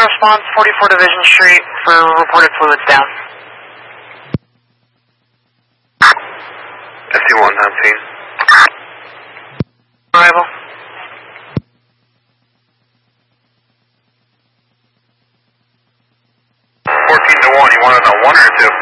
response, 44 Division Street for reported fluids down. SC1 on scene. Arrival. 14 to 1, you want it on 1 or 2?